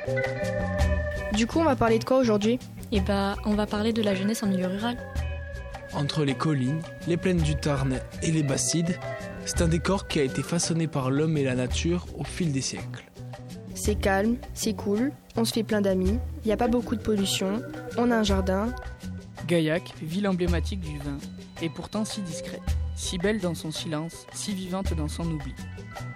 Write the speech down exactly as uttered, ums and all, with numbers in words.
Du coup, on va parler de quoi aujourd'hui ? Eh bah, on va parler de la jeunesse en milieu rural. Entre les collines, les plaines du Tarn et les Bastides, c'est un décor qui a été façonné par l'homme et la nature au fil des siècles. C'est calme, c'est cool, on se fait plein d'amis, il n'y a pas beaucoup de pollution, on a un jardin. Gaillac, ville emblématique du vin, et pourtant si discrète, si belle dans son silence, si vivante dans son oubli.